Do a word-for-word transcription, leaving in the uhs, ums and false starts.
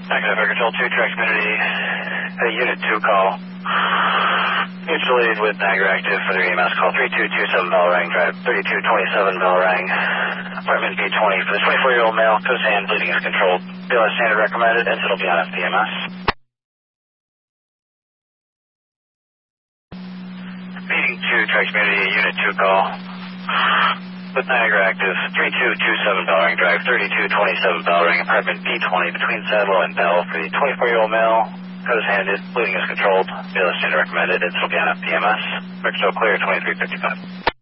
Negative, Air Control two, Trax Community, uh, Unit two call. Mutual aid with Niagara Active for their E M S call three two two seven Bellarang Drive, thirty-two twenty-seven Bellarang, apartment B twenty for the twenty-four-year-old male, close hand, bleeding is controlled. B L S standard recommended, exit will be on F P M S. Meeting two, Trax Community, Unit two call. With Niagara Active, three two two seven Bellarang Drive, thirty-two twenty-seven Bellarang, apartment B twenty between Saddle and Bell for the twenty-four-year-old male. Code handed, bleeding is controlled. B L S standard recommended, it's will be on F P M S. Record clear, twenty-three fifty-five.